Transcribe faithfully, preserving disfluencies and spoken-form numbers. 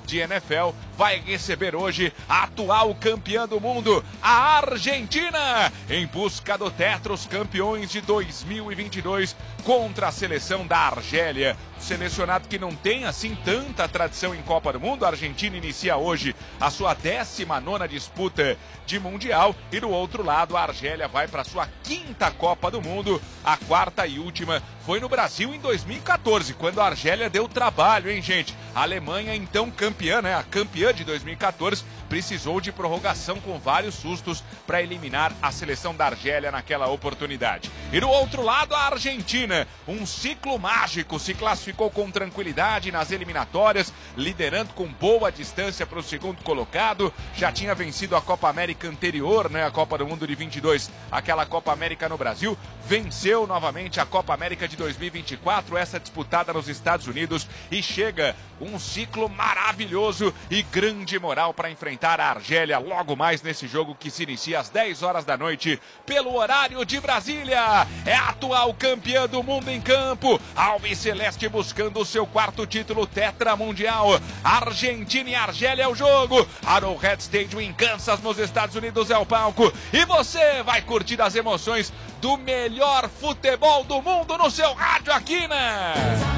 de N F L, vai receber hoje a atual campeã do mundo, a Argentina, em busca do tetra, os campeões de dois mil e vinte e dois, contra a seleção da Argélia. Selecionado que não tem assim tanta tradição em Copa do Mundo, a Argentina inicia hoje a sua décima nona disputa de Mundial e do outro lado a Argélia vai para sua quinta Copa do Mundo, a quarta e última foi no Brasil em dois mil e quatorze, quando a Argélia deu trabalho, hein, gente? A Alemanha, então campeã, né? A campeã de dois mil e quatorze, precisou de prorrogação com vários sustos para eliminar a seleção da Argélia naquela oportunidade. E do outro lado, a Argentina, um ciclo mágico, se classificou com tranquilidade nas eliminatórias, liderando com boa distância para o segundo colocado, já tinha vencido a Copa América anterior, né? A Copa do Mundo de vinte e dois, aquela Copa América no Brasil, venceu novamente a Copa América de dois mil e vinte e quatro, essa disputada nos Estados Unidos, e chega um ciclo maravilhoso e grande moral para enfrentar a Argélia logo mais nesse jogo que se inicia às dez horas da noite pelo horário de Brasília. É a atual campeã do mundo em campo, Albiceleste buscando o seu quarto título tetramundial. Argentina e Argélia é o jogo, Arrowhead Stadium em Kansas, nos Estados Unidos é o palco, e você vai curtir as emoções do melhor futebol do mundo no seu rádio aqui, né?